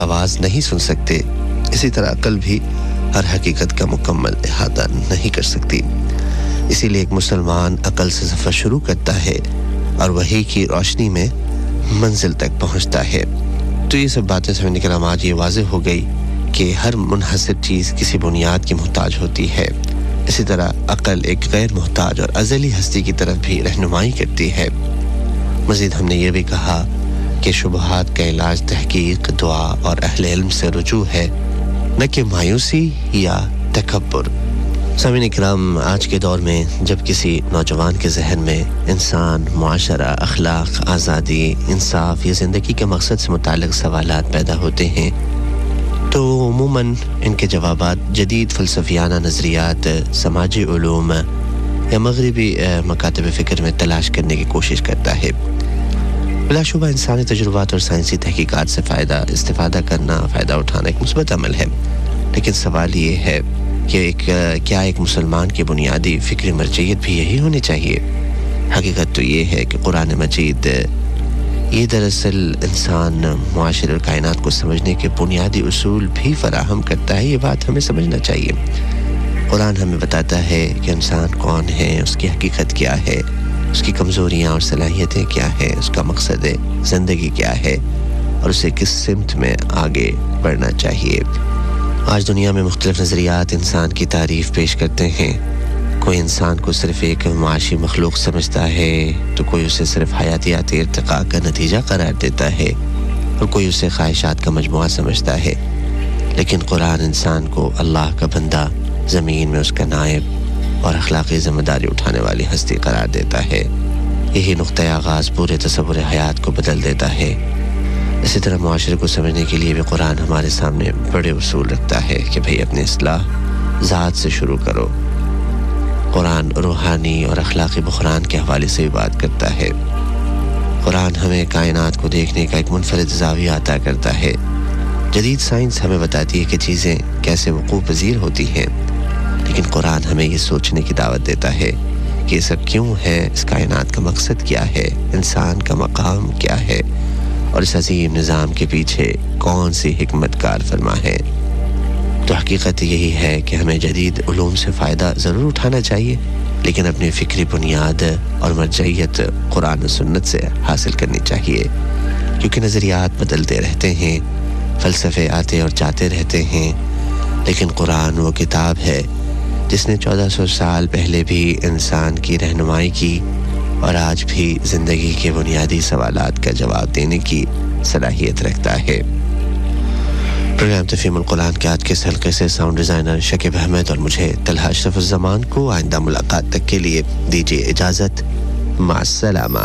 आवाज़ नहीं सुन सकते, इसी तरह अक्ल भी हर हकीकत का मुकम्मल इहाता नहीं कर सकती। इसीलिए एक मुसलमान अक्ल से सफ़र शुरू करता है और वही की रोशनी में मंजिल तक पहुंचता है। तो ये सब बातें समझने के बाद आज ये वाज़ेह हो गई कि हर मुनहसर चीज़ किसी बुनियाद की मोहताज होती है। इसी तरह अक्ल एक गैर मोहताज और अज़ली हस्ती की तरफ भी रहनुमाई करती है। मज़ीद हमने ये भी कहा कि शुबहात का इलाज तहकीक, दुआ और अहले इल्म से रुजू है, न कि मायूसी या तकब्बुर। सामीन इकराम, आज के दौर में जब किसी नौजवान के जहन में इंसान, मुआशरा, अखलाक, आज़ादी, इंसाफ या ज़िंदगी के मकसद से मुताल्लिक़ सवालात पैदा होते हैं तो उमूमन इनके जवाबात जदीद फ़लसफ़ियाना नज़रियात, समाजी उलूम या मग़रिबी मकातब फ़िक्र में तलाश करने की कोशिश करता है। बिलाशुबा इंसानी तजुर्बात और साइंसी तहकीकात से इस्तिफ़ादा करना, फ़ायदा उठाना एक मुस्बत अमल है। लेकिन सवाल ये है कि क्या एक मुसलमान की बुनियादी फ़िक्री मरजियत भी यही होनी चाहिए? हकीकत तो ये है कि कुरान मजीद ये दरअसल इंसान, मुआशरे और कायनात को समझने के बुनियादी उसूल भी फराहम करता है। ये बात हमें समझना चाहिए। कुरान हमें बताता है कि इंसान कौन है, उसकी हकीकत क्या है, उसकी कमज़ोरियाँ और सलाहियतें क्या है, उसका मकसद ज़िंदगी क्या है और उसे किस सिमत में आगे बढ़ना चाहिए। आज दुनिया में मुख्तलिफ नज़रियात इंसान की तारीफ़ पेश करते हैं। कोई इंसान को सिर्फ़ एक माशी मखलूक समझता है तो कोई उसे सिर्फ़ हयातियाती इर्तिक़ा का नतीजा करार देता है और कोई उसे ख्वाहिशात का मजमुआ समझता है। लेकिन कुरान इंसान को अल्लाह का बंदा, ज़मीन में उसका नायब और अखलाक़ी ज़िम्मेदारी उठाने वाली हस्ती करार देता है। यही नुक़्ता आगाज़ पूरे तसव्वुर हयात को बदल देता है। इसी तरह मुआशरे को समझने के लिए भी कुरान हमारे सामने बड़े उसूल रखता है कि भाई अपनी इस्लाह ज़ात से शुरू करो। कुरान रूहानी और अखलाक़ी बुहरान के हवाले से भी बात करता है। कुरान हमें कायनात को देखने का एक मुनफरिद ज़ाविया अता करता है। जदीद साइंस हमें बताती है कि चीज़ें कैसे वक़ूअ पज़ीर होती हैं, लेकिन कुरान हमें ये सोचने की दावत देता है कि ये सब क्यों है, इस कायनात का मकसद क्या है, इंसान का मकाम क्या है और इस अजीम निज़ाम के पीछे कौन सी हिकमत कार फरमा है। तो हकीकत यही है कि हमें जदीद उलूम से फ़ायदा ज़रूर उठाना चाहिए, लेकिन अपनी फ़िक्री बुनियाद और मरजइयत कुरान और सुन्नत से हासिल करनी चाहिए, क्योंकि नज़रियात बदलते रहते हैं, फ़लसफ़े आते और जाते रहते हैं। लेकिन कुरान वो किताब है जिसने 1400 साल पहले भी इंसान की रहनुमाई की और आज भी ज़िंदगी के बुनियादी सवालात का जवाब देने की सलाहियत रखता है। प्रोग्राम तफ़हीमुल कुरान के आज के इस हल्के से साउंड डिज़ाइनर शकीब अहमद और मुझे तलहा अशरफुज़्ज़मान को आइंदा मुलाकात तक के लिए दीजिए इजाज़त। मास्सलामा।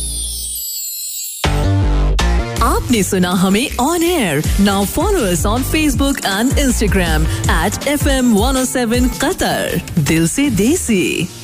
आपने सुना हमें on air. Now follow us on Facebook and Instagram @FM107 Qatar। दिल से देसी।